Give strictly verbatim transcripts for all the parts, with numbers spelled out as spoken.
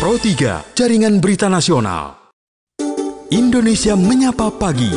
Pro tiga, Jaringan Berita Nasional. Indonesia Menyapa Pagi.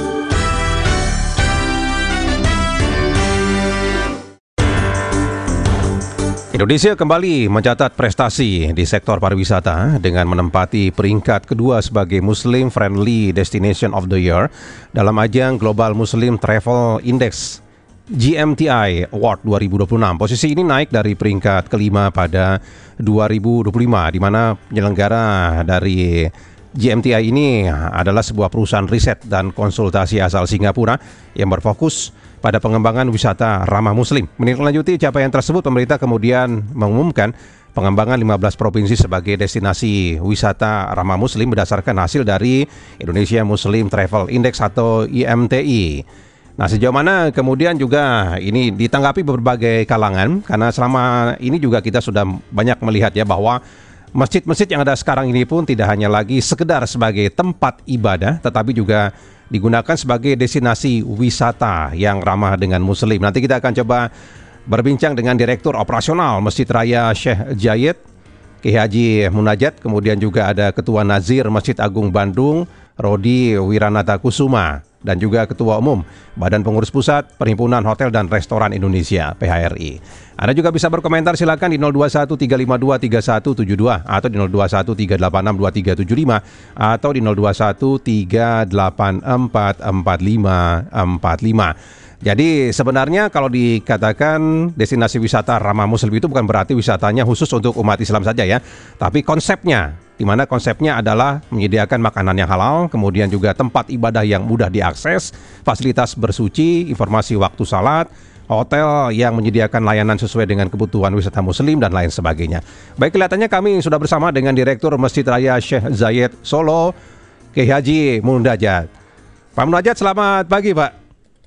Indonesia kembali mencatat prestasi di sektor pariwisata dengan menempati peringkat kedua sebagai Muslim Friendly Destination of the Year dalam ajang Global Muslim Travel Index G M T I Award dua ribu dua puluh enam. Posisi ini naik dari peringkat kelima pada dua ribu dua puluh lima, di mana penyelenggara dari G M T I ini adalah sebuah perusahaan riset dan konsultasi asal Singapura yang berfokus pada pengembangan wisata ramah Muslim. Menindaklanjuti capaian tersebut, pemerintah kemudian mengumumkan pengembangan lima belas provinsi sebagai destinasi wisata ramah Muslim berdasarkan hasil dari Indonesia Muslim Travel Index atau I M T I. Nah, sejauh mana kemudian juga ini ditanggapi berbagai kalangan, karena selama ini juga kita sudah banyak melihat ya bahwa masjid-masjid yang ada sekarang ini pun tidak hanya lagi sekedar sebagai tempat ibadah, tetapi juga digunakan sebagai destinasi wisata yang ramah dengan Muslim. Nanti kita akan coba berbincang dengan Direktur Operasional Masjid Raya Syekh Zayed, Kiai Haji Munajat, kemudian juga ada Ketua Nazir Masjid Agung Bandung, Rodi Wiranata Kusuma, dan juga Ketua Umum Badan Pengurus Pusat Perhimpunan Hotel dan Restoran Indonesia P H R I. Anda juga bisa berkomentar, silakan di nol dua satu tiga lima dua tiga satu tujuh dua atau di nol dua satu tiga delapan enam dua tiga tujuh lima atau di nol dua satu tiga delapan empat empat lima empat lima. Jadi sebenarnya kalau dikatakan destinasi wisata ramah Muslim itu bukan berarti wisatanya khusus untuk umat Islam saja ya, tapi konsepnya, di mana konsepnya adalah menyediakan makanan yang halal, kemudian juga tempat ibadah yang mudah diakses, fasilitas bersuci, informasi waktu salat, hotel yang menyediakan layanan sesuai dengan kebutuhan wisata Muslim, dan lain sebagainya. Baik, kelihatannya kami sudah bersama dengan Direktur Masjid Raya Syekh Zayed Solo, Kiai Haji Munajat. Pak Munajat, selamat pagi Pak.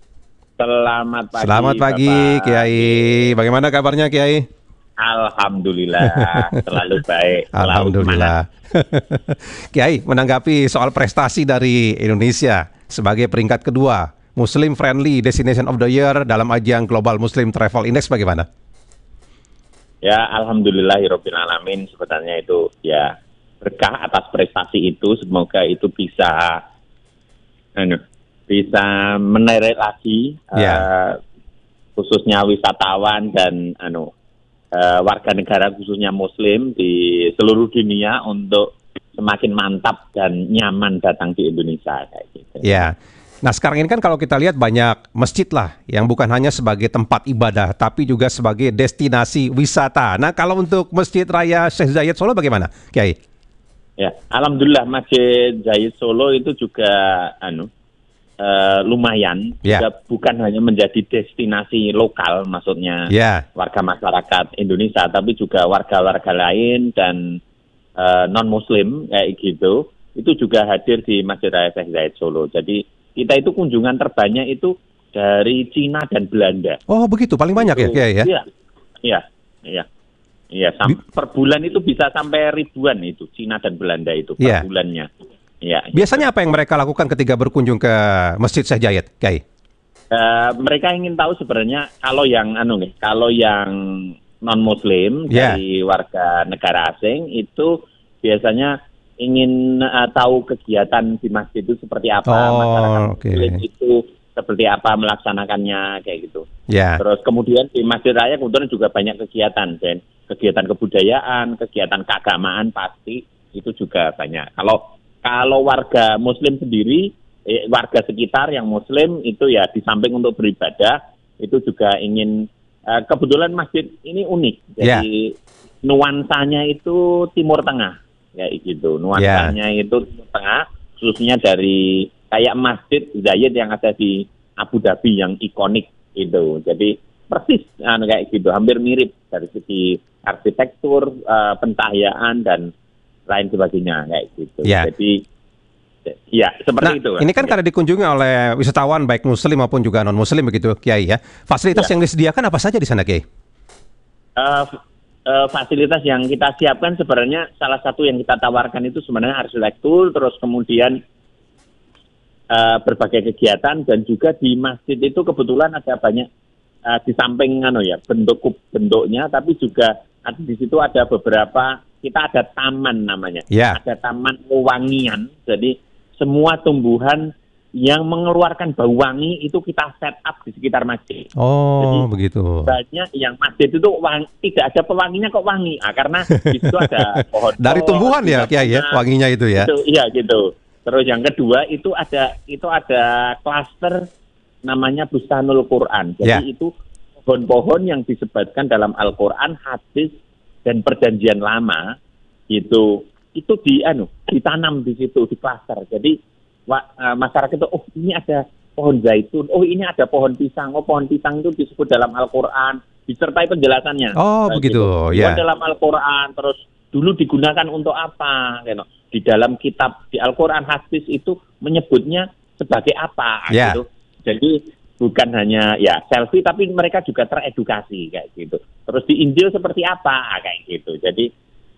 Selamat pagi. Selamat pagi Bapak Kiai. Bagaimana kabarnya Kiai? Alhamdulillah, selalu baik. Alhamdulillah. Kiai, menanggapi soal prestasi dari Indonesia sebagai peringkat kedua Muslim Friendly Destination of the Year dalam ajang Global Muslim Travel Index, bagaimana? Ya, alhamdulillahirabbil alamin. Sebenarnya itu ya berkah atas prestasi itu. Semoga itu bisa anu, bisa menarik lagi yeah. uh, khususnya wisatawan dan anu uh, warga negara khususnya Muslim di seluruh dunia untuk semakin mantap dan nyaman datang di Indonesia kayak gitu. Ya. Yeah. Nah, sekarang ini kan kalau kita lihat banyak masjid lah yang bukan hanya sebagai tempat ibadah tapi juga sebagai destinasi wisata. Nah, kalau untuk Masjid Raya Syekh Zayed Solo bagaimana, Kiai? Ya, alhamdulillah Masjid Zayed Solo itu juga anu Uh, lumayan, yeah. juga bukan hanya menjadi destinasi lokal, maksudnya yeah. warga masyarakat Indonesia, tapi juga warga-warga lain dan uh, non-Muslim kayak gitu, itu juga hadir di Masjid Raya Syekh Zayed Solo. Jadi kita itu kunjungan terbanyak itu dari Cina dan Belanda. Oh begitu, paling banyak itu, ya, ya? Iya, iya, iya. Iya, per bulan itu bisa sampai ribuan itu, Cina dan Belanda itu per yeah. bulannya. Ya, biasanya gitu. Apa yang mereka lakukan ketika berkunjung ke Masjid Syekh Zayed, Kiai? Uh, mereka ingin tahu sebenarnya kalau yang anu nih, kalau yang non Muslim yeah. dari warga negara asing itu biasanya ingin uh, tahu kegiatan di masjid itu seperti apa, oh, masyarakat okay. Muslim itu seperti apa melaksanakannya kayak gitu. Yeah. Terus kemudian di Masjid Raya kemudian juga banyak kegiatan, dan kegiatan kebudayaan, kegiatan keagamaan pasti itu juga banyak. Kalau Kalau warga Muslim sendiri, eh, warga sekitar yang Muslim itu ya di samping untuk beribadah, itu juga ingin, eh, kebetulan masjid ini unik. Jadi yeah. nuansanya itu Timur Tengah, ya gitu. Nuansanya yeah. itu Timur Tengah, khususnya dari kayak Masjid Zayed yang ada di Abu Dhabi yang ikonik itu. Jadi persis anu kayak gitu, hampir mirip dari segi arsitektur, uh, pencahayaan dan lain sebagainya kayak gitu. Ya. Jadi ya seperti nah, itu. Ini kan ya. karena dikunjungi oleh wisatawan baik Muslim maupun juga non Muslim begitu, Kiai ya. Fasilitas ya. yang disediakan apa saja di sana, Kiai? Uh, uh, fasilitas yang kita siapkan sebenarnya salah satu yang kita tawarkan itu sebenarnya arsitektur, terus kemudian uh, berbagai kegiatan, dan juga di masjid itu kebetulan ada banyak uh, di samping ano ya bentuk bentuknya, tapi juga di situ ada beberapa kita ada taman namanya, Ya. ada taman wewangian. Jadi semua tumbuhan yang mengeluarkan bau wangi itu kita set up di sekitar masjid. Oh, Jadi, begitu. Banyak yang masjid itu wangi, tidak ada pewanginya kok wangi. Ah, karena di situ ada pohon. Dari tumbuhan ya, Kiai ya, wanginya itu ya. Itu, iya gitu. Terus yang kedua itu ada itu ada klaster namanya Bustanul Quran. Jadi Ya. itu pohon-pohon yang disebutkan dalam Al-Quran, hadis dan perjanjian lama itu itu di anu ditanam di situ di klaster. Jadi wa, uh, masyarakat itu, oh ini ada pohon zaitun, oh ini ada pohon pisang, oh pohon pisang itu disebut dalam Al-Quran, disertai penjelasannya. Oh, Nah, begitu, gitu. ya. Dalam Al-Quran, terus dulu digunakan untuk apa? You know. Di dalam kitab di Al-Quran hadis itu menyebutnya sebagai apa? Ya. Gitu. Jadi bukan hanya ya selfie, tapi mereka juga teredukasi kayak gitu. Terus di Injil seperti apa? Kayak gitu. Jadi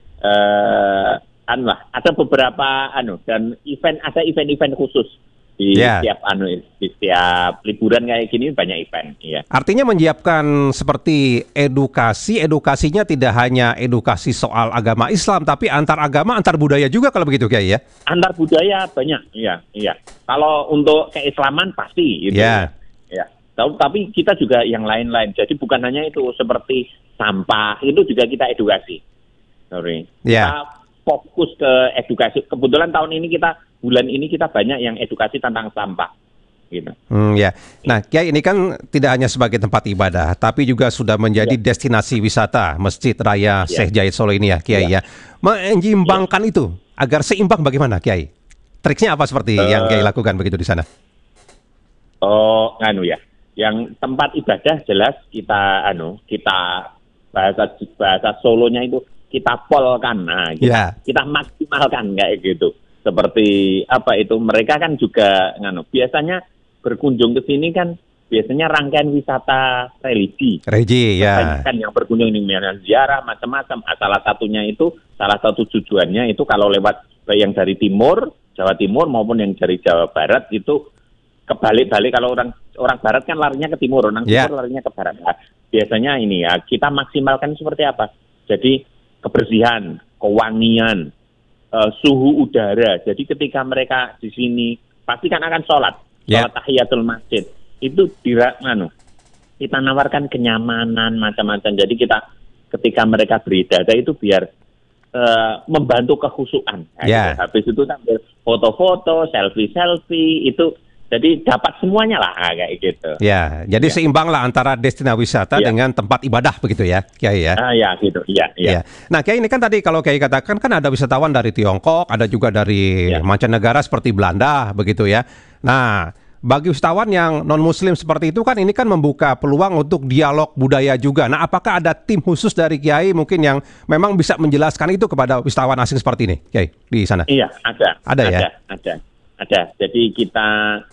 eh, anu lah, ada beberapa anu dan event ada event-event khusus di Ya. setiap anu di setiap liburan kayak gini banyak event. Iya. Artinya menyiapkan seperti edukasi, edukasinya tidak hanya edukasi soal agama Islam, tapi antar agama, antar budaya juga kalau begitu Kiai ya? Antar budaya banyak, iya, iya. Kalau untuk keislaman pasti, gitu. Ya. Ya. Tapi kita juga yang lain-lain. Jadi bukan hanya itu seperti sampah, itu juga kita edukasi. Sorry. Ya. Kita fokus ke edukasi. Kebetulan tahun ini kita bulan ini kita banyak yang edukasi tentang sampah. Gitu. Hmm, ya. Nah, Kiai ini kan tidak hanya sebagai tempat ibadah, tapi juga sudah menjadi Ya. destinasi wisata Masjid Raya Ya. Syekh Zayed Solo ini ya, Kiai ya. Ya. Menyimbangkan itu agar seimbang bagaimana, Kiai? Triksnya apa seperti Uh, yang Kiai lakukan begitu di sana? Oh, anu ya. Yang tempat ibadah jelas kita anu, kita bahasa bahasa Solonya itu kita polkan. Nah, kita, Ya. kita maksimalkan kayak gitu. Seperti apa itu? Mereka kan juga nganu, biasanya berkunjung ke sini kan biasanya rangkaian wisata religi. Reji ya. Kan yang berkunjung ini dengan ziarah macam-macam. Ah, salah satunya itu salah satu tujuannya itu kalau lewat yang dari timur, Jawa Timur maupun yang dari Jawa Barat itu kebalik-balik. Kalau orang orang barat kan larinya ke timur, orang Ya. timur larinya ke barat. Nah, biasanya ini ya kita maksimalkan seperti apa? Jadi kebersihan, kewangian, uh, suhu udara. Jadi ketika mereka di sini pasti kan akan sholat, Ya. sholat tahiyatul masjid. Itu dirak anu, kita nawarkan kenyamanan macam-macam. Jadi kita ketika mereka beribadah itu biar uh, membantu kekhusyuan. Nah, Ya. gitu. Habis itu sambil foto-foto, selfie-selfie itu. Jadi dapat semuanya lah kayak gitu. Ya, jadi Ya. seimbang lah antara destinasi wisata Ya. dengan tempat ibadah begitu ya, Kiai ya. Ah ya gitu, iya, Ya. iya. Nah, Kiai ini kan tadi kalau Kiai katakan kan ada wisatawan dari Tiongkok, ada juga dari Ya. mancanegara seperti Belanda begitu ya. Nah, bagi wisatawan yang non Muslim seperti itu kan ini kan membuka peluang untuk dialog budaya juga. Nah, apakah ada tim khusus dari Kiai mungkin yang memang bisa menjelaskan itu kepada wisatawan asing seperti ini, Kiai di sana? Iya, ada. Ada ya? Ada, ada. Ada. Jadi kita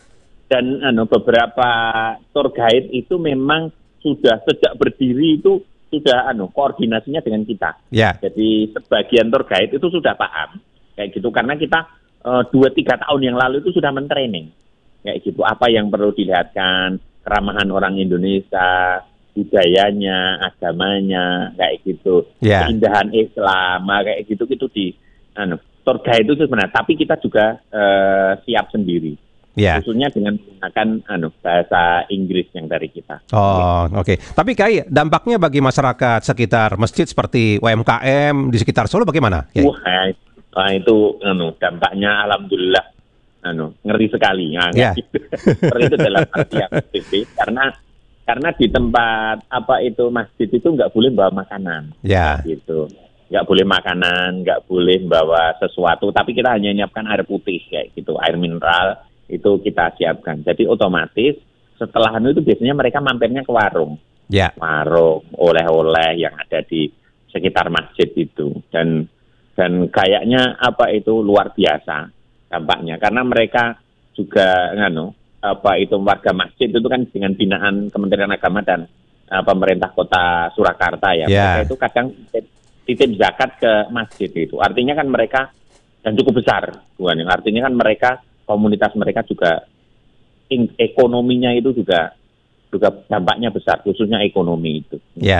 dan anu beberapa tour guide itu memang sudah sejak berdiri itu sudah anu koordinasinya dengan kita. Ya. Jadi sebagian tour guide itu sudah paham kayak gitu karena kita uh, dua tiga tahun yang lalu itu sudah mentraining kayak gitu apa yang perlu dilihatkan, keramahan orang Indonesia, budayanya, agamanya kayak gitu, Ya. keindahan Islam kayak gitu gitu di anu tour guide itu sebenarnya. Tapi kita juga uh, siap sendiri. Ya. Khususnya dengan menggunakan anu bahasa Inggris yang dari kita. Oh, oke. Tapi Kiai, dampaknya bagi masyarakat sekitar masjid seperti U M K M di sekitar Solo bagaimana, Kiai? Wah, wah, itu anu dampaknya alhamdulillah anu ngeri sekali. Nah, Ya. gitu. Seperti itu dalam arti yang positif karena karena di tempat apa itu masjid itu nggak boleh bawa makanan. Ya. Gitu. Nggak boleh makanan, nggak boleh bawa sesuatu, tapi kita hanya menyiapkan air putih kayak gitu, air mineral. Itu kita siapkan. Jadi otomatis setelah itu biasanya mereka mampirnya ke warung. Ya. Warung, oleh-oleh yang ada di sekitar masjid itu. Dan dan kayaknya apa itu luar biasa dampaknya. Karena mereka juga nganu, apa itu warga masjid itu kan dengan binaan Kementerian Agama dan uh, pemerintah Kota Surakarta ya. Ya. Mereka itu kadang titip zakat ke masjid itu. Artinya kan mereka dan cukup besar, bukan? Artinya kan mereka komunitas mereka juga ekonominya itu juga juga dampaknya besar, khususnya ekonomi itu. Ya,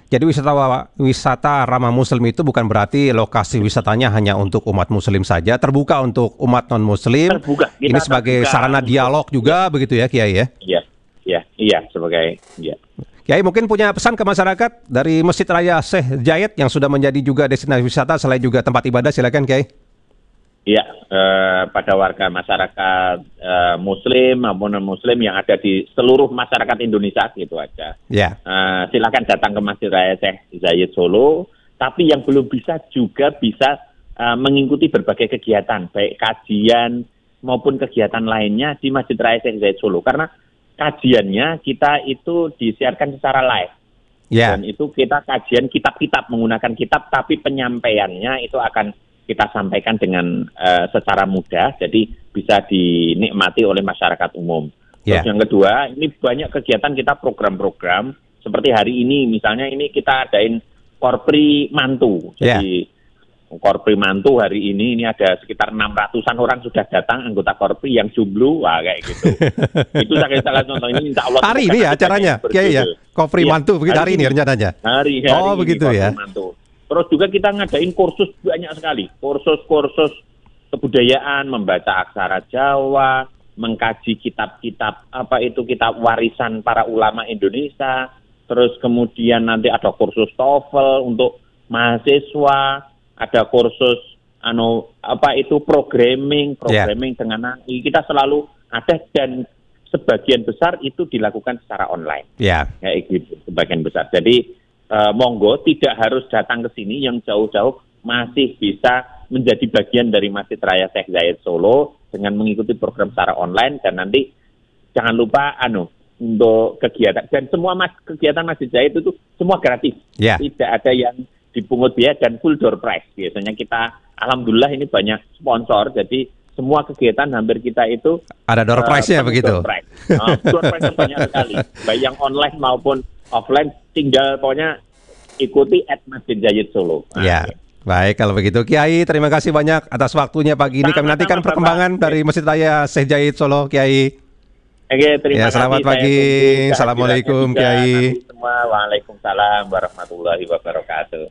Jadi wisata wisata ramah Muslim itu bukan berarti lokasi wisatanya hanya untuk umat Muslim saja, terbuka untuk umat non Muslim. Terbuka. Kita Ini sebagai terbuka sarana untuk, dialog juga, ya. Begitu ya, Kiai ya? Iya, iya, iya sebagai. Ya. Kiai mungkin punya pesan ke masyarakat dari Masjid Raya Syekh Zayed yang sudah menjadi juga destinasi wisata selain juga tempat ibadah, silakan Kiai. Iya, eh, pada warga masyarakat eh, Muslim maupun non-Muslim yang ada di seluruh masyarakat Indonesia gitu aja. Ya. Eh, silakan datang ke Masjid Raya Syekh Zayed Solo. Tapi yang belum bisa juga bisa eh, mengikuti berbagai kegiatan, baik kajian maupun kegiatan lainnya di Masjid Raya Syekh Zayed Solo. Karena kajiannya kita itu disiarkan secara live. Ya. Dan itu kita kajian kitab-kitab menggunakan kitab, tapi penyampaiannya itu akan kita sampaikan dengan uh, secara mudah, jadi bisa dinikmati oleh masyarakat umum. Terus yeah. yang kedua, ini banyak kegiatan kita program-program, seperti hari ini, misalnya ini kita adain Korpri Mantu. Jadi yeah. Korpri Mantu hari ini, ini ada sekitar enam ratusan orang sudah datang, anggota Korpri yang jomblo, wah kayak gitu. Itu saya salah contoh ini, insya Allah. Hari ini ya acaranya, Kiai ya? Korpri ya, Mantu, begitu hari, hari ini rencananya? Hari, hari oh, ini begitu ya? Mantu. Terus juga kita ngadain kursus banyak sekali, kursus-kursus kebudayaan, membaca aksara Jawa, mengkaji kitab-kitab, apa itu kitab warisan para ulama Indonesia, terus kemudian nanti ada kursus TOEFL untuk mahasiswa, ada kursus anu apa itu programming, programming yeah. dengan A I, kita selalu ada dan sebagian besar itu dilakukan secara online, yeah. kayak gitu, sebagian besar. Jadi Uh, monggo tidak harus datang ke sini, yang jauh-jauh masih bisa menjadi bagian dari Masjid Raya Syekh Zayed Solo dengan mengikuti program secara online. Dan nanti jangan lupa anu untuk kegiatan, dan semua mas, kegiatan Masjid Zayed itu semua gratis, yeah. tidak ada yang dipungut biaya dan full door price. Biasanya kita alhamdulillah ini banyak sponsor, jadi semua kegiatan hampir kita itu ada door uh, price-nya begitu. Door price. Uh, door price banyak sekali, baik yang online maupun offline, tinggal pokoknya ikuti at Masjid Zayed Solo. Nah, ya, okay. Baik kalau begitu. Kiai, terima kasih banyak atas waktunya pagi ini. Kami nantikan perkembangan sama. dari Masjid Raya Syekh Zayed Solo, Kiai. Oke, terima ya, selamat kasih. pagi. Assalamualaikum, Kiai. Semua, waalaikumsalam warahmatullahi wabarakatuh.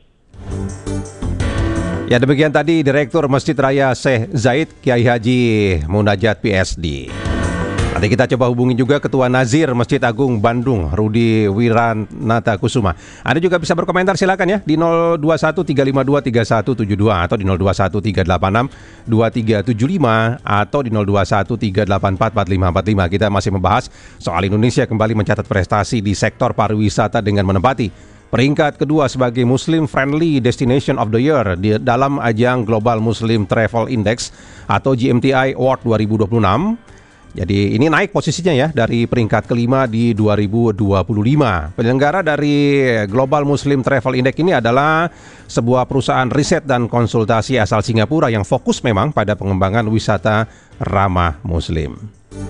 Ya, demikian tadi Direktur Masjid Raya Syekh Zayed, Kiai Haji Munajat P S D. Nanti kita coba hubungi juga Ketua Nazir Masjid Agung Bandung, Rudi Wiranata Kusuma. Anda juga bisa berkomentar, silakan ya di nol dua satu tiga lima dua tiga satu tujuh dua atau di nol dua satu tiga delapan enam dua tiga tujuh lima atau di nol dua satu tiga delapan empat empat lima empat lima. Kita masih membahas soal Indonesia kembali mencatat prestasi di sektor pariwisata dengan menempati peringkat kedua sebagai Muslim Friendly Destination of the Year di dalam ajang Global Muslim Travel Index atau G M T I Award dua ribu dua puluh enam. Jadi ini naik posisinya ya dari peringkat kelima di dua ribu dua puluh lima. Penyelenggara dari Global Muslim Travel Index ini adalah sebuah perusahaan riset dan konsultasi asal Singapura yang fokus memang pada pengembangan wisata ramah Muslim.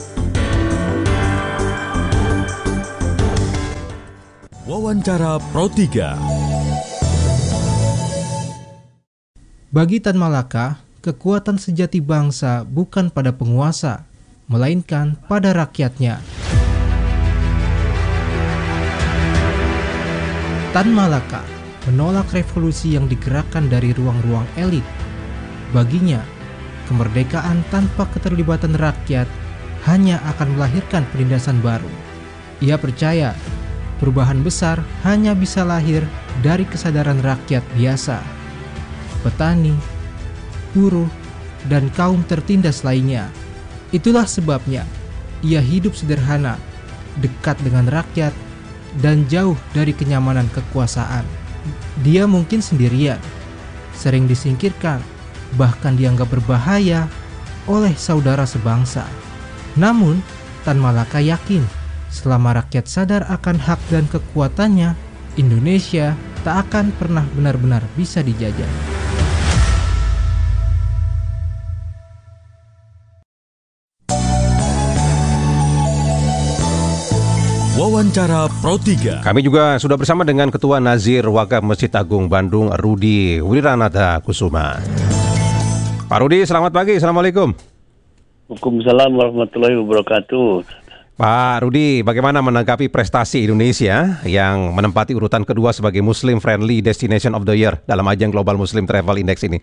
Wawancara Pro tiga. Bagi Tan Malaka, kekuatan sejati bangsa bukan pada penguasa, melainkan pada rakyatnya. Tan Malaka menolak revolusi yang digerakkan dari ruang-ruang elit. Baginya, kemerdekaan tanpa keterlibatan rakyat hanya akan melahirkan penindasan baru. Ia percaya perubahan besar hanya bisa lahir dari kesadaran rakyat biasa, petani, buruh, dan kaum tertindas lainnya. Itulah sebabnya ia hidup sederhana, dekat dengan rakyat, dan jauh dari kenyamanan kekuasaan. Dia mungkin sendirian, sering disingkirkan, bahkan dianggap berbahaya oleh saudara sebangsa. Namun, Tan Malaka yakin, selama rakyat sadar akan hak dan kekuatannya, Indonesia tak akan pernah benar-benar bisa dijajah. Wawancara Pro tiga. Kami juga sudah bersama dengan Ketua Nazir Wakaf Masjid Agung Bandung, Rudi Wiranata Kusuma. Pak Rudi, selamat pagi. Assalamualaikum. Waalaikumsalam warahmatullahi wabarakatuh. Pak Rudi, bagaimana menanggapi prestasi Indonesia yang menempati urutan kedua sebagai Muslim Friendly Destination of the Year dalam ajang Global Muslim Travel Index ini?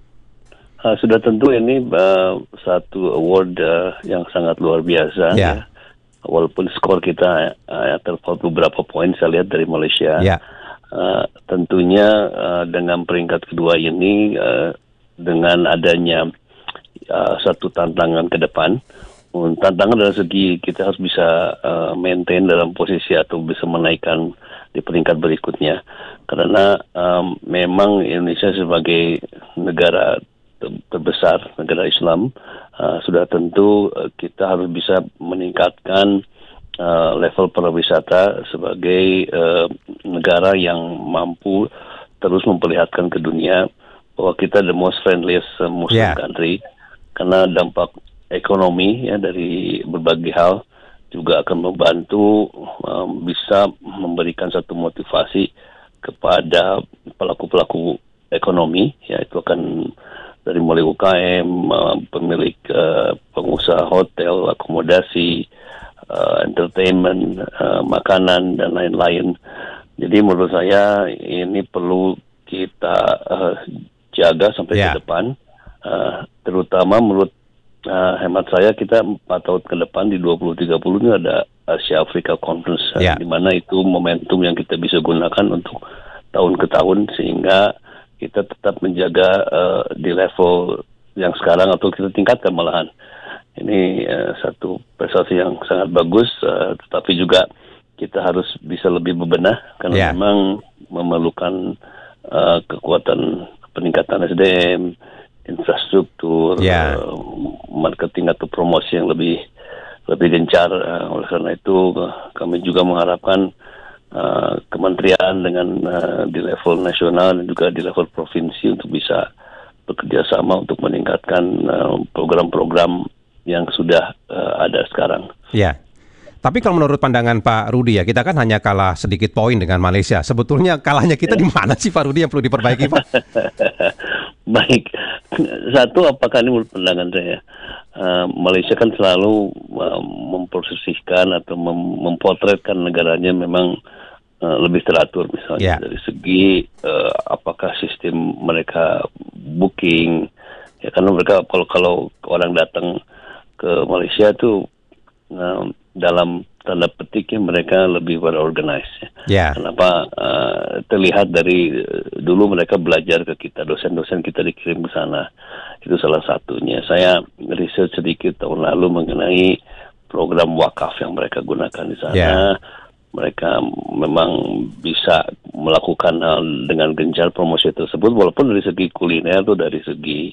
Uh, sudah tentu ini uh, satu award uh, yang sangat luar biasa. Ya. Ya. Walaupun skor kita uh, terpaut beberapa poin saya lihat dari Malaysia. Ya. Uh, tentunya uh, dengan peringkat kedua ini, uh, dengan adanya uh, satu tantangan ke depan, tantangan dari segi kita harus bisa uh, maintain dalam posisi atau bisa menaikkan di peringkat berikutnya. Karena um, memang Indonesia sebagai negara ter- terbesar, negara Islam, uh, sudah tentu uh, kita harus bisa meningkatkan uh, level pariwisata sebagai uh, negara yang mampu terus memperlihatkan ke dunia bahwa kita the most friendliest uh, Muslim Yeah. country. Karena dampak ekonomi ya dari berbagai hal juga akan membantu um, bisa memberikan satu motivasi kepada pelaku-pelaku ekonomi, ya itu akan dari mulai U K M, uh, pemilik uh, pengusaha hotel, akomodasi, uh, entertainment, uh, makanan dan lain-lain. Jadi menurut saya ini perlu kita uh, jaga sampai Yeah. ke depan, uh, terutama menurut Uh, hemat saya kita empat tahun ke depan di dua puluh tiga puluh ini ada Asia Africa Conference, Ya. di mana itu momentum yang kita bisa gunakan untuk tahun ke tahun sehingga kita tetap menjaga uh, di level yang sekarang atau kita tingkatkan malahan. Ini uh, satu prestasi yang sangat bagus, uh, tetapi juga kita harus bisa lebih bebenah karena Ya. memang memerlukan uh, kekuatan peningkatan S D M, infrastruktur, Ya. uh, marketing atau promosi yang lebih lebih gencar. Uh, oleh karena itu uh, kami juga mengharapkan uh, kementerian dengan uh, di level nasional dan juga di level provinsi untuk bisa bekerja sama untuk meningkatkan uh, program-program yang sudah uh, ada sekarang. Ya. Tapi kalau menurut pandangan Pak Rudi ya, kita kan hanya kalah sedikit poin dengan Malaysia. Sebetulnya kalahnya kita di mana sih Pak Rudi yang perlu diperbaiki, Pak? Baik, satu apakah ini menurut pandangan saya, uh, Malaysia kan selalu uh, memposisikan atau mem- mempotretkan negaranya memang uh, lebih teratur misalnya Yeah. dari segi uh, apakah sistem mereka booking, ya karena mereka kalau kalau orang datang ke Malaysia tuh uh, dalam tanda petiknya mereka lebih pada organized. Ya. Kenapa? Uh, terlihat dari uh, dulu mereka belajar ke kita, dosen-dosen kita dikirim ke sana. Itu salah satunya. Saya riset sedikit tahun lalu mengenai program wakaf yang mereka gunakan di sana. Ya. Mereka memang bisa melakukan hal dengan gencar promosi tersebut, walaupun dari segi kuliner atau dari segi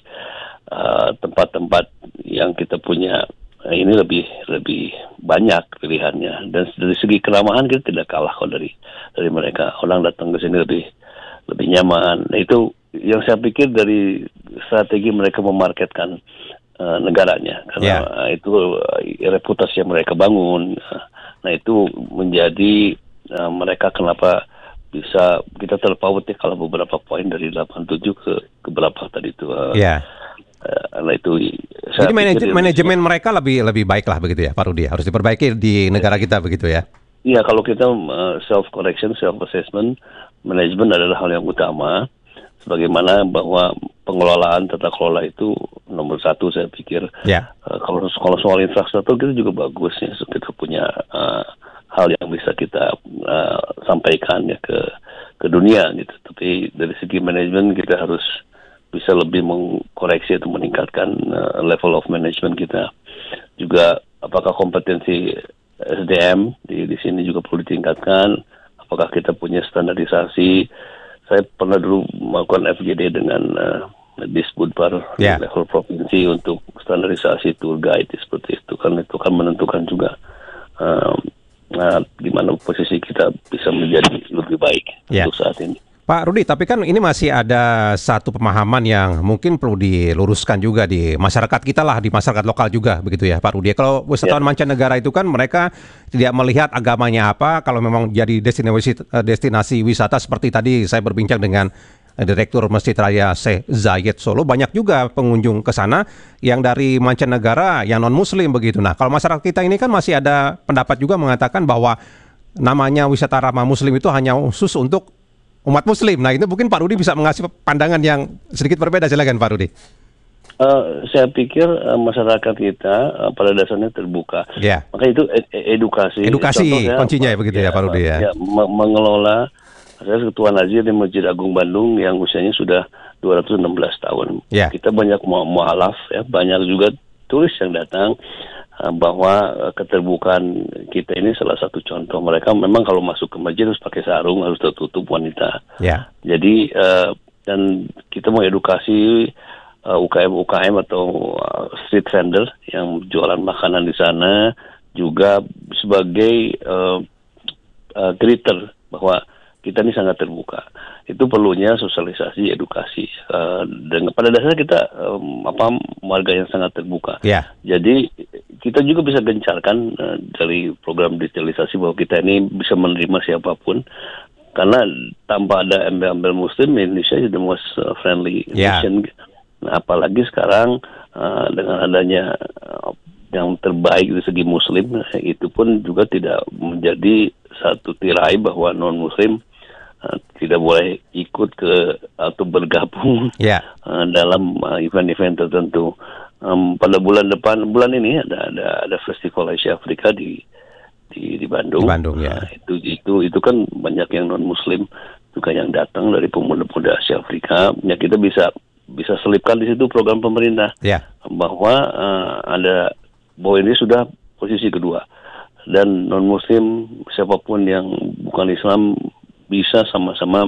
uh, tempat-tempat yang kita punya ini lebih lebih banyak pilihannya, dan dari segi keramahan kita tidak kalah kok dari dari mereka. Orang datang ke sini lebih lebih nyaman. Nah, itu yang saya pikir dari strategi mereka memarketkan uh, negaranya, karena Yeah. uh, itu uh, reputasi yang mereka bangun. Nah, itu menjadi uh, mereka kenapa bisa kita terpaut ya kalau beberapa poin dari delapan puluh tujuh ke ke berapa tadi itu. Uh, Ya. uh, nah itu saya Jadi pikir manajemen, Indonesia- manajemen mereka lebih lebih baik lah begitu ya Pak Rudi. Harus diperbaiki di negara kita begitu ya. Iya, kalau kita uh, self correction, self assessment, manajemen adalah hal yang utama. Sebagaimana bahwa pengelolaan tata kelola itu nomor satu, saya pikir. Ya. Uh, kalau kalau soal infrastruktur kita juga bagus ya, so kita punya uh, hal yang bisa kita uh, sampaikan ya ke ke dunia gitu. Tapi dari segi manajemen kita harus bisa lebih mengkoreksi atau meningkatkan uh, level of management kita. Juga apakah kompetensi S D M di di sini juga perlu ditingkatkan. Apakah kita punya standarisasi? Saya pernah dulu melakukan F G D dengan uh, Disbudpar Yeah. di level provinsi untuk standarisasi tour guide seperti itu, kan itu kan menentukan juga uh, uh, di mana posisi kita bisa menjadi lebih baik Yeah. untuk saat ini. Pak Rudi, tapi kan ini masih ada satu pemahaman yang mungkin perlu diluruskan juga di masyarakat kita lah, di masyarakat lokal juga begitu ya Pak Rudi. Kalau wisatawan Ya. mancanegara itu kan mereka tidak melihat agamanya apa, kalau memang jadi destinasi destinasi wisata seperti tadi saya berbincang dengan Direktur Masjid Raya Syekh Zayed Solo. Banyak juga pengunjung ke sana yang dari mancanegara, yang non-muslim begitu. Nah, kalau masyarakat kita ini kan masih ada pendapat juga mengatakan bahwa namanya wisata ramah muslim itu hanya khusus untuk umat muslim. Nah, itu mungkin Pak Rudi bisa mengasih pandangan yang sedikit berbeda. Silakan Pak Rudi. Uh, saya pikir uh, masyarakat kita uh, pada dasarnya terbuka. Yeah. Maka itu ed- edukasi. Edukasi Contohnya, kuncinya ya begitu ya, ya Pak Rudi ya. ya me- mengelola. Saya ketua nazir di Masjid Agung Bandung yang usianya sudah dua ratus enam belas tahun. Yeah. Kita banyak mu- mualaf ya, banyak juga turis yang datang uh, bahwa uh, keterbukaan kita ini salah satu contoh. Mereka memang kalau masuk ke masjid harus pakai sarung, harus tertutup wanita. Yeah. Jadi uh, dan kita mau edukasi uh, U K M U K M atau uh, street vendor yang jualan makanan di sana juga sebagai uh, uh, greeter bahwa kita ini sangat terbuka. Itu perlunya sosialisasi, edukasi. Uh, dengan pada dasarnya kita um, apa warga yang sangat terbuka. Yeah. Jadi kita juga bisa gencarkan uh, dari program digitalisasi bahwa kita ini bisa menerima siapapun. Karena tanpa ada embel-embel Muslim, Indonesia is the most uh, friendly Yeah. nation. Nah, apalagi sekarang uh, dengan adanya uh, yang terbaik dari segi Muslim, itu pun juga tidak menjadi satu tirai bahwa non-Muslim Uh, tidak boleh ikut ke atau bergabung yeah. uh, dalam uh, event-event tertentu. Um, pada bulan depan, bulan ini ada ada ada festival Asia Afrika di di, di Bandung. Di Bandung ya. Uh, itu itu itu kan banyak yang non Muslim juga yang datang dari pemuda-pemuda Asia Afrika. Ya kita bisa bisa selipkan di situ program pemerintah yeah. bahwa uh, ada bahwa ini sudah posisi kedua dan non Muslim siapapun yang bukan Islam bisa sama-sama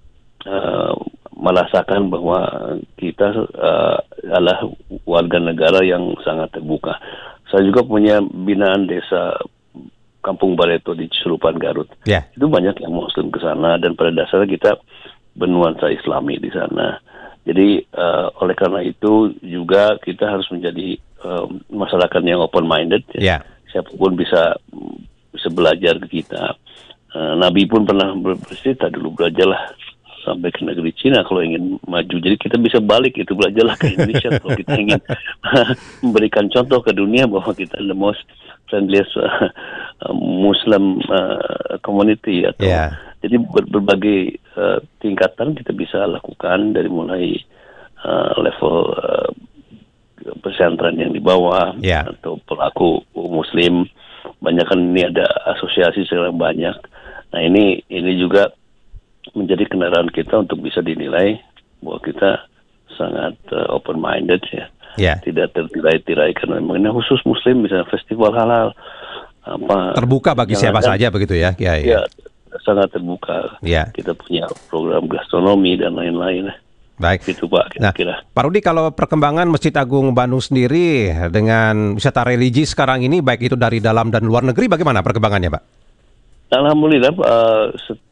uh, merasakan bahwa kita uh, adalah warga negara yang sangat terbuka. Saya juga punya binaan desa Kampung Bareto di Cisurupan, Garut. Yeah. Itu banyak yang Muslim ke sana dan pada dasarnya kita bernuansa Islami di sana. Jadi uh, oleh karena itu juga kita harus menjadi uh, masyarakat yang open-minded. Ya. Yeah. Siapapun bisa bisa belajar ke kita. Uh, Nabi pun pernah bercerita dulu, belajarlah sampai ke negeri Cina kalau ingin maju. Jadi kita bisa balik itu, belajarlah ke Indonesia kalau kita ingin memberikan contoh ke dunia bahwa kita the most friendliest uh, Muslim uh, community atau yeah. jadi ber- berbagai uh, tingkatan kita bisa lakukan dari mulai uh, level uh, pesantren yang di bawah yeah. atau pelaku Muslim. Banyak kan ini ada asosiasi sekarang banyak. Nah ini ini juga menjadi kendaraan kita untuk bisa dinilai bahwa kita sangat uh, open-minded ya. Yeah. Tidak tertirai-tirai karena memang ini khusus Muslim, misalnya festival halal. Apa, terbuka bagi siapa kan, saja begitu ya? Ya, ya. Ya sangat terbuka. Yeah. Kita punya program gastronomi dan lain-lain. Baik. Gitu Pak, kira-kira. Nah, Pak Rudi, kalau perkembangan Masjid Agung Bandung sendiri dengan wisata religi sekarang ini, baik itu dari dalam dan luar negeri, bagaimana perkembangannya, Pak? Alhamdulillah, uh,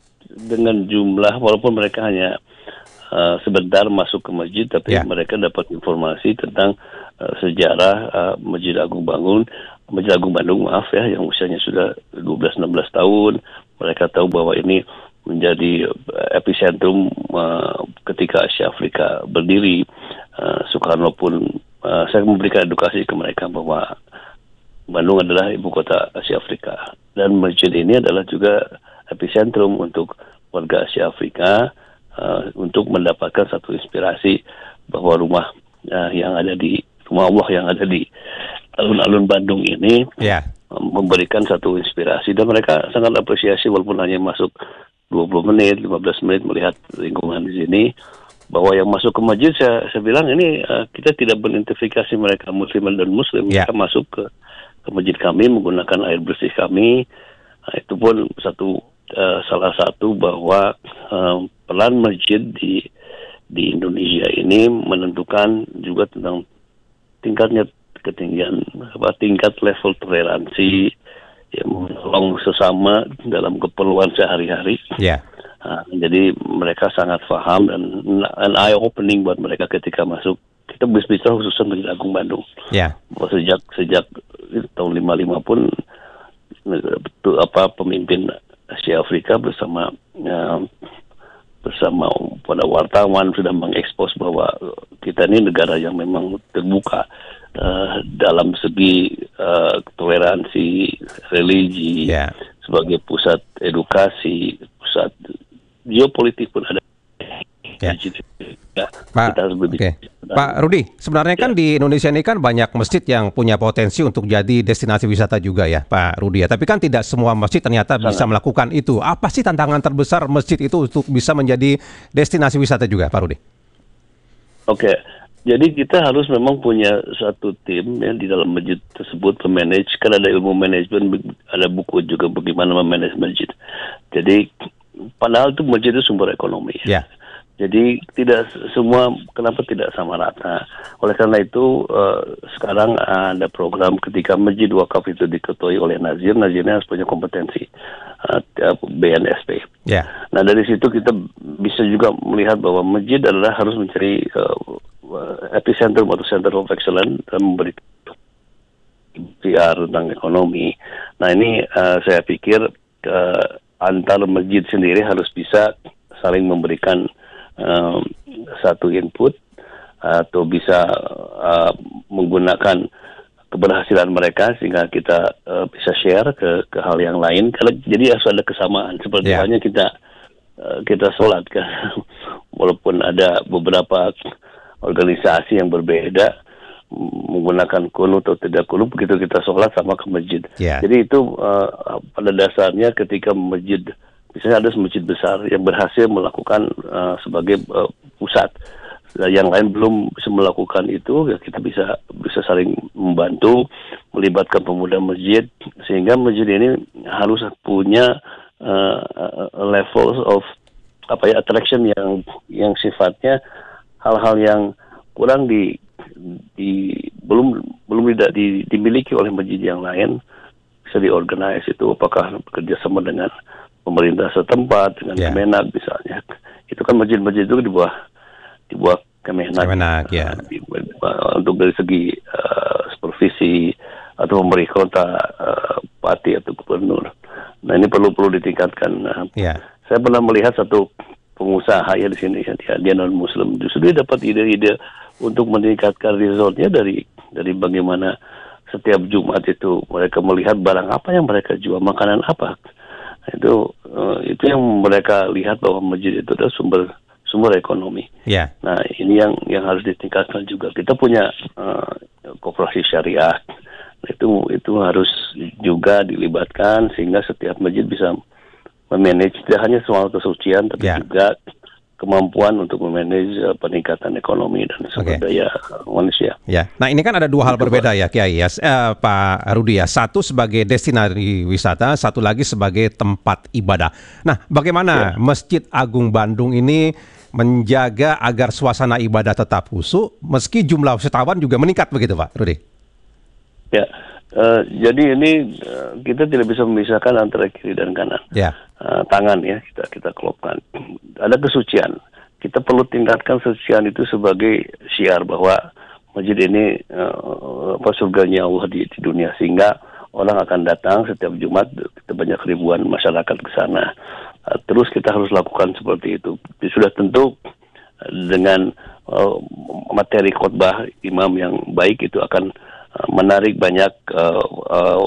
dengan jumlah, walaupun mereka hanya uh, sebentar masuk ke masjid, tapi yeah. mereka dapat informasi tentang uh, sejarah uh, Masjid Agung Bandung, Masjid Agung Bandung, maaf ya, yang usianya sudah dua belas enam belas tahun. Mereka tahu bahwa ini menjadi epicentrum uh, ketika Asia Afrika berdiri. Uh, Soekarno pun uh, saya memberikan edukasi ke mereka bahwa Bandung adalah ibu kota Asia Afrika dan masjid ini adalah juga epicentrum untuk warga Asia Afrika uh, untuk mendapatkan satu inspirasi bahwa rumah uh, yang ada di rumah Allah yang ada di alun-alun Bandung ini yeah. memberikan satu inspirasi dan mereka sangat apresiasi walaupun hanya masuk dua puluh menit, lima belas menit melihat lingkungan di sini, bahwa yang masuk ke masjid saya, saya bilang ini uh, kita tidak beridentifikasi mereka muslim dan muslim, yeah. mereka masuk ke, ke masjid kami menggunakan air bersih kami. Nah, itu pun satu uh, salah satu bahwa uh, peran masjid di di Indonesia ini menentukan juga tentang tingkatnya ketinggian apa tingkat level toleransi yang menolong sesama dalam keperluan sehari-hari. Yeah. Nah, jadi mereka sangat paham dan an eye opening buat mereka ketika masuk. Kita berbicara khususnya Masjid Agung Bandung. Yeah. Bahwa sejak sejak tahun lima puluh lima pun betul apa pemimpin Asia Afrika bersama uh, bersama pada wartawan sudah mengekspos bahwa kita ini negara yang memang terbuka uh, dalam segi uh, toleransi, religi, yeah. sebagai pusat edukasi, pusat geopolitik pun ada. Ya. Ya. Pak, okay. Pak Rudi, sebenarnya kan ya. Di Indonesia ini kan banyak masjid yang punya potensi untuk jadi destinasi wisata juga ya, Pak Rudi ya. Tapi kan tidak semua masjid ternyata Sangat. bisa melakukan itu. Apa sih tantangan terbesar masjid itu untuk bisa menjadi destinasi wisata juga, Pak Rudi? Oke, jadi kita harus memang punya satu tim ya di dalam masjid tersebut memanage. Kan ada ilmu manajemen, ada buku juga bagaimana memanage masjid. Jadi padahal itu masjid itu sumber ekonomi. Ya. Jadi tidak semua, kenapa tidak sama rata. Oleh karena itu uh, sekarang ada program ketika masjid wakaf itu diketuai oleh nazir, nazirnya harus punya kompetensi uh, B N S P. Yeah. Nah dari situ kita bisa juga melihat bahwa masjid adalah harus mencari uh, epicentrum atau center of excellence dan memberi P R tentang ekonomi. Nah ini uh, saya pikir uh, antar masjid sendiri harus bisa saling memberikan Uh, satu input atau bisa uh, menggunakan keberhasilan mereka sehingga kita uh, bisa share ke ke hal yang lain. Karena jadi harus ada kesamaan seperti yeah. halnya kita uh, kita sholat kan, walaupun ada beberapa organisasi yang berbeda menggunakan kunut atau tidak kunut, begitu kita sholat sama ke masjid. Yeah. Jadi itu uh, pada dasarnya ketika masjid, misalnya ada masjid besar yang berhasil melakukan uh, sebagai uh, pusat, nah, yang lain belum bisa melakukan itu, ya kita bisa bisa saling membantu, melibatkan pemuda masjid, sehingga masjid ini harus punya uh, levels of apa ya attraction yang yang sifatnya hal-hal yang kurang di, di belum belum tidak di, dimiliki oleh masjid yang lain, bisa diorganize itu, apakah bekerja sama dengan pemerintah setempat dengan yeah. Kemenak misalnya. Itu kan masjid-masjid itu di bawah di bawah Kemenak. Kemenak ya. Di, untuk dari segi uh, supervisi atau memberi kota uh, pati atau gubernur. Nah ini perlu perlu ditingkatkan. Uh, yeah. Saya pernah melihat satu pengusaha ya di sini ya, dia, dia non Muslim. Justru dia dapat ide-ide untuk meningkatkan resultnya dari dari bagaimana setiap Jumat itu mereka melihat barang apa yang mereka jual, makanan apa. Itu uh, itu yang mereka lihat bahwa masjid itu adalah sumber sumber ekonomi. Yeah. Nah ini yang yang harus ditingkatkan juga. Kita punya uh, koperasi syariah, itu itu harus juga dilibatkan sehingga setiap masjid bisa memanage tidak hanya soal kesucian, tapi yeah. juga kemampuan untuk memanage uh, peningkatan ekonomi dan sumber okay. daya manusia. Ya, nah ini kan ada dua hal berbeda ya, Kiai ya, eh, Pak Rudi ya. Satu sebagai destinasi wisata, satu lagi sebagai tempat ibadah. Nah, bagaimana ya. Masjid Agung Bandung ini menjaga agar suasana ibadah tetap khusyuk meski jumlah wisatawan juga meningkat begitu, Pak Rudi? Ya. Uh, jadi ini uh, kita tidak bisa memisahkan antara kiri dan kanan. Yeah. Uh, tangan ya kita kita kelopkan. Ada kesucian. Kita perlu tingkatkan kesucian itu sebagai syiar bahwa masjid ini uh, apa surganya Allah di, di dunia, sehingga orang akan datang setiap Jumat. Kita banyak ribuan masyarakat ke sana. Uh, terus kita harus lakukan seperti itu. Sudah tentu uh, dengan uh, materi khotbah imam yang baik itu akan menarik banyak uh, uh,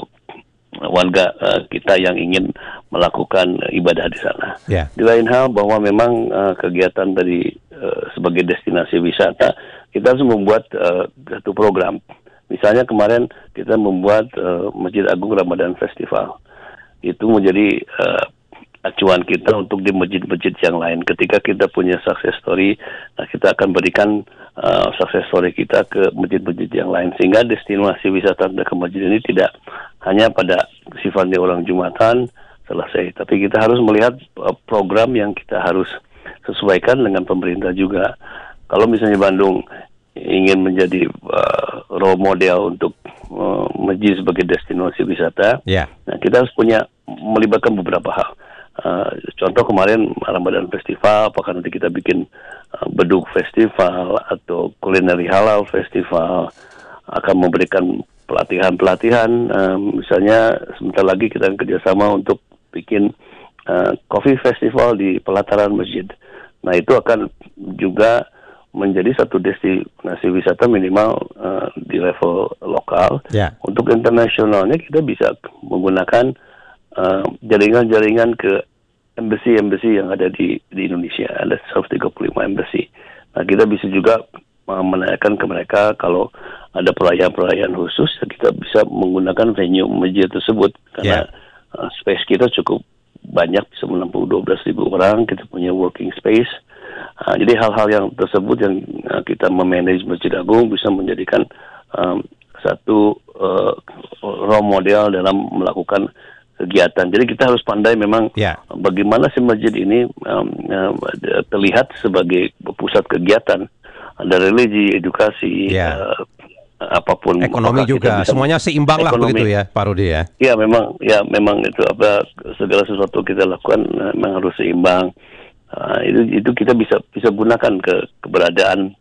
warga uh, kita yang ingin melakukan ibadah di sana. Yeah. Di lain hal bahwa memang uh, kegiatan dari uh, sebagai destinasi wisata kita harus membuat uh, satu program. Misalnya kemarin kita membuat uh, Masjid Agung Ramadan Festival. Itu menjadi uh, acuan kita untuk di masjid-masjid yang lain. Ketika kita punya success story, nah kita akan berikan uh, success story kita ke masjid-masjid yang lain, sehingga destinasi wisata ke masjid ini tidak hanya pada sifatnya orang Jumatan selesai, tapi kita harus melihat uh, program yang kita harus sesuaikan dengan pemerintah juga. Kalau misalnya Bandung ingin menjadi uh, role model untuk uh, masjid sebagai destinasi wisata, yeah. nah kita harus punya melibatkan beberapa hal. Uh, contoh kemarin Ramadan Festival, apakah nanti kita bikin uh, beduk festival atau kulineri halal festival, akan memberikan pelatihan-pelatihan, uh, misalnya sebentar lagi kita kerjasama untuk bikin uh, coffee festival di pelataran masjid. Nah itu akan juga menjadi satu destinasi wisata minimal uh, di level lokal. Yeah. Untuk internasionalnya kita bisa menggunakan uh, jaringan-jaringan ke embassy-embassy yang ada di, di Indonesia. Ada seratus tiga puluh lima embassy. Nah kita bisa juga uh, menanyakan ke mereka kalau ada perayaan-perayaan khusus, kita bisa menggunakan venue masjid tersebut. Karena yeah. uh, space kita cukup banyak, bisa menampung dua belas ribu orang, kita punya working space. Uh, jadi hal-hal yang tersebut yang uh, kita memanage Masjid Agung bisa menjadikan um, satu uh, role model dalam melakukan kegiatan. Jadi kita harus pandai memang yeah. bagaimana si masjid ini um, uh, terlihat sebagai pusat kegiatan. Ada religi, edukasi, yeah. uh, apapun. Ekonomi juga, semuanya seimbang lah begitu ya Pak Rudi ya? Ya memang, ya memang itu apa segala sesuatu kita lakukan memang harus seimbang. Uh, itu itu kita bisa bisa gunakan ke keberadaan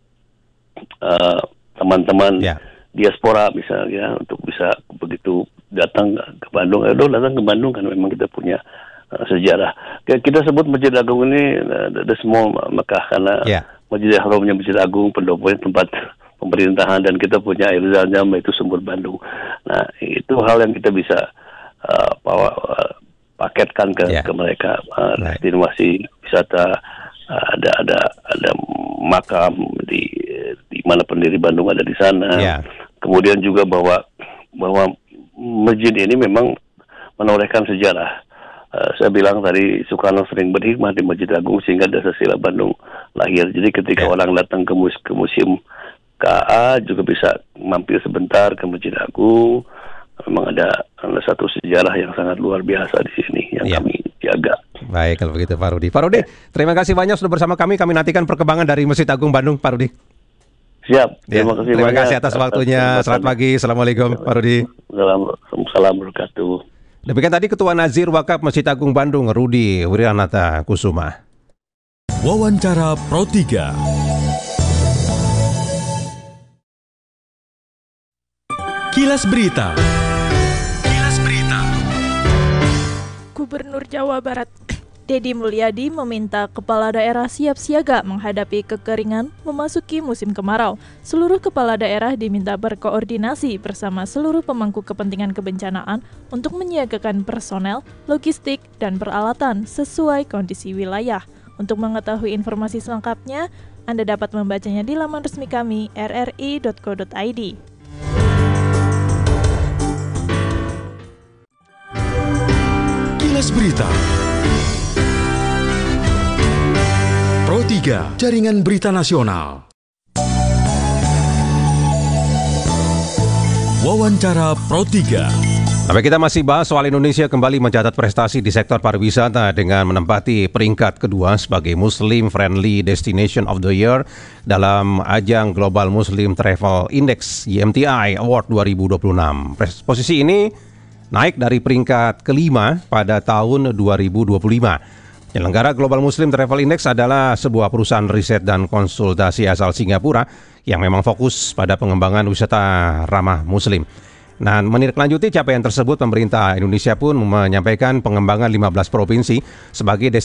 uh, teman-teman yeah. diaspora misalnya untuk bisa begitu datang ke Bandung, eh, datang ke Bandung kan memang kita punya uh, sejarah. Kita sebut Masjid Agung ini uh, the small Mekah karena yeah. Masjid Haramnya Masjid Agung, pendoponya tempat pemerintahan, dan kita punya air zam-zam itu sumber Bandung. Nah itu hal yang kita bisa uh, bawa, uh, paketkan ke, yeah. ke mereka. Uh, right. Destinasi wisata, uh, ada ada ada makam di di mana pendiri Bandung ada di sana. Yeah. Kemudian juga bahwa bahwa masjid ini memang menorehkan sejarah. Uh, saya bilang tadi Soekarno sering berhikmah di Masjid Agung sehingga Dasar Bandung lahir. Jadi ketika yeah. orang datang ke, mus- ke museum K A juga bisa mampir sebentar ke Masjid Agung. Memang ada, ada satu sejarah yang sangat luar biasa di sini yang yeah. kami jaga. Baik kalau begitu Pak Rudi. Pak Rudi, terima kasih banyak sudah bersama kami. Kami nantikan perkembangan dari Masjid Agung Bandung, Pak Rudi. Siap. Terima ya, kasih terima banyak kasih atas waktunya. Selamat pagi. Assalamualaikum Pak Rudi. Assalamualaikum wabarakatuh. Demikian tadi Ketua Nazir Wakaf Masjid Agung Bandung, Rudi Wiranata Kusuma. Wawancara Pro tiga. Kilas Berita. Kilas Berita. Gubernur Jawa Barat Deddy Mulyadi meminta kepala daerah siap siaga menghadapi kekeringan memasuki musim kemarau. Seluruh kepala daerah diminta berkoordinasi bersama seluruh pemangku kepentingan kebencanaan untuk menyiagakan personel, logistik, dan peralatan sesuai kondisi wilayah. Untuk mengetahui informasi selengkapnya, Anda dapat membacanya di laman resmi kami r r i dot co dot i d. Kilas Berita. Pro tiga, Jaringan Berita Nasional. Wawancara Pro tiga. Sampai kita masih bahas soal Indonesia kembali mencatat prestasi di sektor pariwisata dengan menempati peringkat kedua sebagai Muslim Friendly Destination of the Year dalam ajang Global Muslim Travel Index G M T I Award dua ribu dua puluh enam. Posisi ini naik dari peringkat kelima pada tahun dua ribu dua puluh lima. Penyelenggara Global Muslim Travel Index adalah sebuah perusahaan riset dan konsultasi asal Singapura yang memang fokus pada pengembangan wisata ramah Muslim. Nah, menindaklanjuti capaian tersebut, pemerintah Indonesia pun menyampaikan pengembangan lima belas provinsi sebagai destinasi